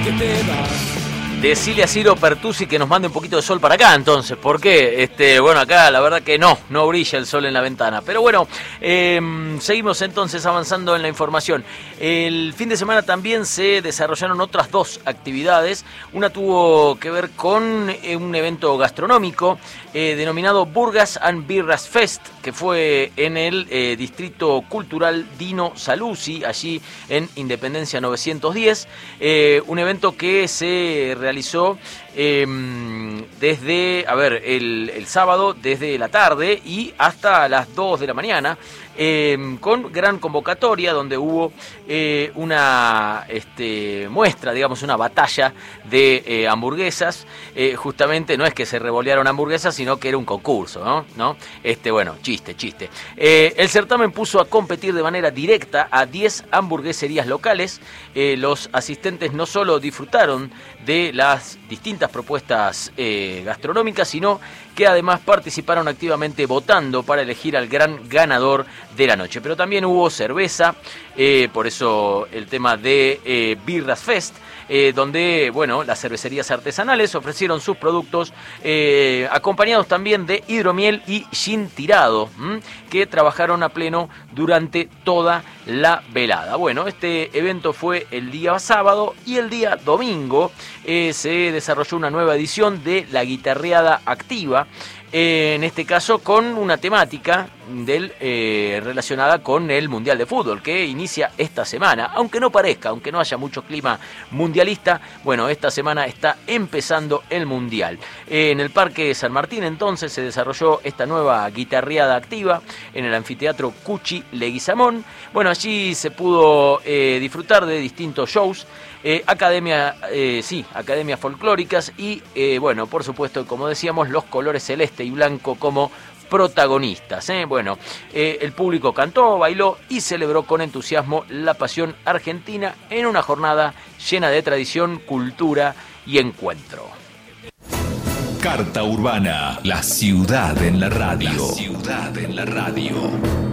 que te vas. Decile a Ciro Pertusi que nos mande un poquito de sol para acá, entonces. ¿Por qué? Bueno, acá la verdad que no brilla el sol en la ventana. Pero bueno, seguimos entonces avanzando en la información. El fin de semana también se desarrollaron otras dos actividades. Una tuvo que ver con un evento gastronómico denominado Burgas and Birras Fest, que fue en el Distrito Cultural Dino Saluzzi, allí en Independencia 910. Un evento que se realizó desde, el sábado, desde la tarde y hasta las 2 de la mañana, con gran convocatoria, donde hubo una muestra, digamos, una batalla de hamburguesas. Justamente no es que se revolearon hamburguesas, sino que era un concurso, ¿no? Chiste. El certamen puso a competir de manera directa a 10 hamburgueserías locales. Los asistentes no solo disfrutaron de las distintas propuestas gastronómicas, sino que además participaron activamente votando para elegir al gran ganador de la noche. Pero también hubo cerveza, por eso el tema de Birras Fest, donde, las cervecerías artesanales ofrecieron sus productos acompañados también de hidromiel y gin tirado, que trabajaron a pleno durante toda la velada. Bueno, este evento fue el día sábado y el día domingo se desarrolló una nueva edición de la Guitarreada Activa, en este caso con una temática relacionada con el Mundial de Fútbol, que inicia esta semana. Aunque no parezca, aunque no haya mucho clima mundialista, esta semana está empezando el Mundial. En el Parque San Martín, entonces, se desarrolló esta nueva Guitarreada Activa en el Anfiteatro Cuchi Leguizamón. Allí se pudo disfrutar de distintos shows, academias folclóricas y, por supuesto, como decíamos, los colores celeste y blanco como protagonistas. El público cantó, bailó y celebró con entusiasmo la pasión argentina en una jornada llena de tradición, cultura y encuentro. Carta Urbana, la ciudad en la radio. La ciudad en la radio.